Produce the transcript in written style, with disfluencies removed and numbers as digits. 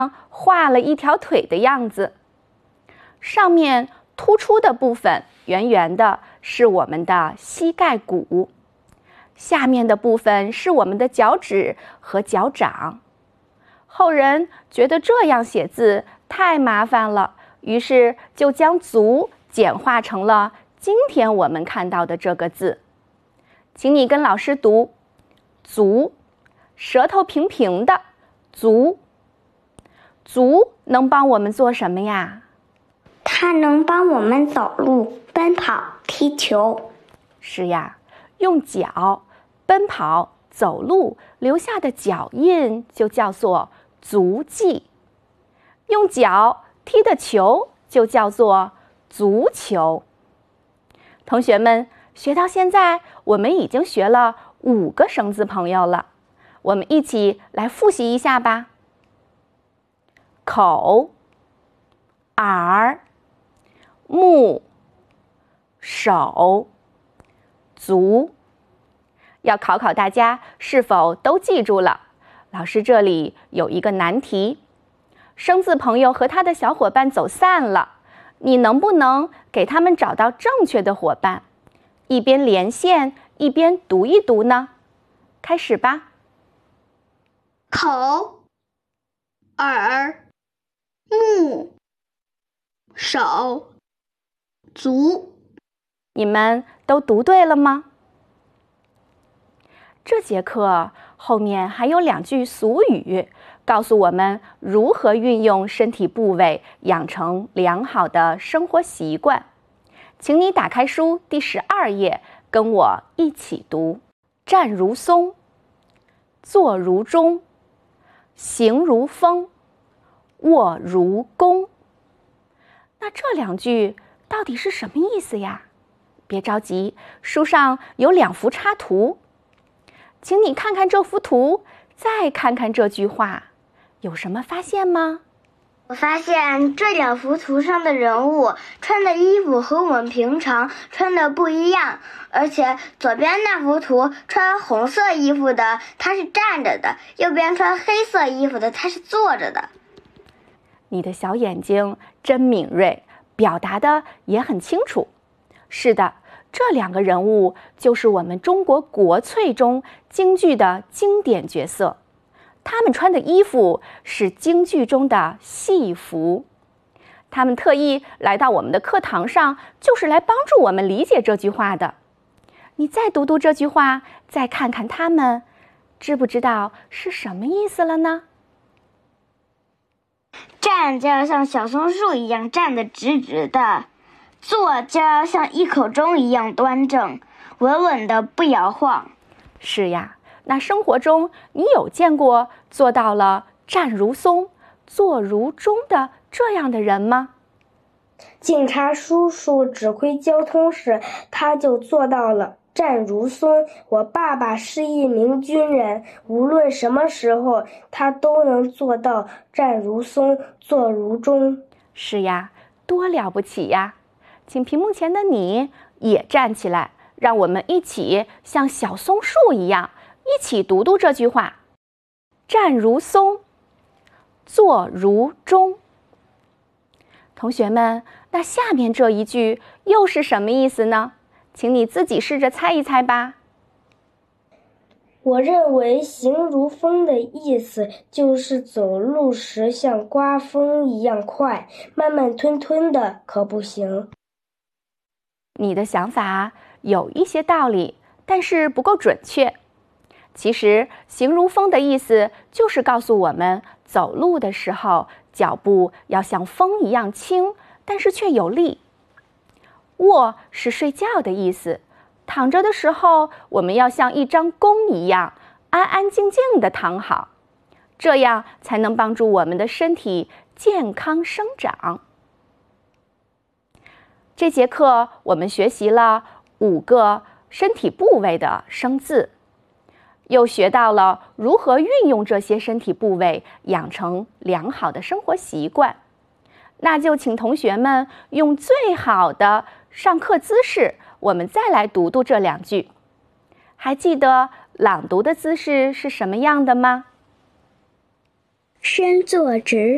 画了一条腿的样子，上面突出的部分圆圆的是我们的膝盖骨，下面的部分是我们的脚趾和脚掌。后人觉得这样写字太麻烦了，于是就将足简化成了今天我们看到的这个字。请你跟老师读足，舌头平平的足。足能帮我们做什么呀？ 它能帮我们走路、奔跑、踢球。 是呀，用脚奔跑、走路留下的脚印就叫做足迹。用脚踢的球就叫做足球。同学们，学到现在，我们已经学了5个生字朋友了，我们一起来复习一下吧。口、耳、目、手、足。要考考大家是否都记住了。老师这里有一个难题，生字朋友和他的小伙伴走散了，你能不能给他们找到正确的伙伴，一边连线一边读一读呢？开始吧。 口、耳、目、手、足。 你们都读对了吗？这节课后面还有2句俗语，告诉我们如何运用身体部位养成良好的生活习惯。请你打开书第12页，跟我一起读。站如松，坐如钟，行如风，卧如弓。那这2句到底是什么意思呀？别着急，书上有2幅插图，请你看看这幅图，再看看这句话，有什么发现吗？ 我发现这2幅图上的人物穿的衣服和我们平常穿的不一样，而且左边那幅图穿红色衣服的他是站着的，右边穿黑色衣服的他是坐着的。 你的小眼睛真敏锐，表达的也很清楚。是的，这2个人物就是我们中国国粹中京剧的经典角色，他们穿的衣服是京剧中的戏服。他们特意来到我们的课堂上，就是来帮助我们理解这句话的。你再读读这句话，再看看他们，知不知道是什么意思了呢？ 站就要像小松树一样站得直直的，坐就要像一口钟一样端正，稳稳的不摇晃。 是呀，那生活中你有见过做到了站如松，坐如钟的这样的人吗？ 警察叔叔指挥交通时，他就做到了站如松。我爸爸是一名军人，无论什么时候，他都能做到站如松，坐如钟。 是呀，多了不起呀！请屏幕前的你也站起来，让我们一起像小松树一样，一起读读这句话：站如松，坐如钟。同学们，那下面这一句又是什么意思呢？请你自己试着猜一猜吧。 我认为行如风的意思就是走路时像刮风一样快，慢慢吞吞的可不行。 你的想法有一些道理，但是不够准确。其实行如风的意思就是告诉我们，走路的时候脚步要像风一样轻，但是却有力。卧是睡觉的意思，躺着的时候我们要像一张弓一样安安静静地躺好，这样才能帮助我们的身体健康生长。这节课我们学习了5个身体部位的生字，又学到了如何运用这些身体部位养成良好的生活习惯。那就请同学们用最好的上课姿势，我们再来读读这2句。还记得朗读的姿势是什么样的吗？ 身坐直，